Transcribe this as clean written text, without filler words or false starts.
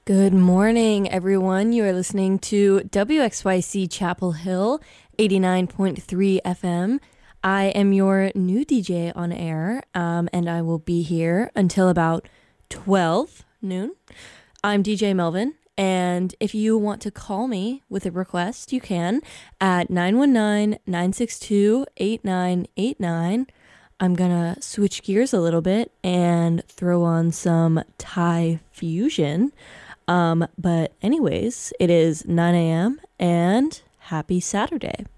Good morning, everyone. You are listening to WXYC Chapel Hill, 89.3 FM. I am your new DJ on air, and I will be here until about 12 noon. I'm DJ Melvin, and if you want to call me with a request, you can at 919-962-8989. I'm gonna switch gears a little bit and throw on some Thai fusion. But anyways, it is 9 a.m. and happy Saturday.